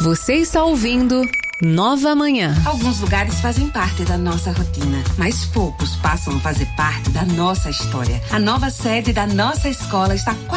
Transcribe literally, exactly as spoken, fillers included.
Você está ouvindo Nova Manhã. Alguns lugares fazem parte da nossa rotina, mas poucos passam a fazer parte da nossa história. A nova sede da nossa escola está